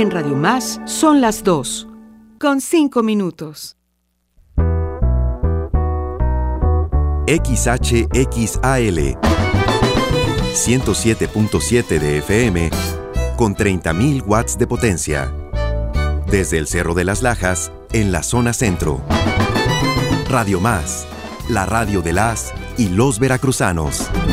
En Radio Más son las 2:05. XHXAL 107.7 de FM con 30.000 watts de potencia. Desde el Cerro de las Lajas, en la zona centro. Radio Más, la radio de las y los veracruzanos.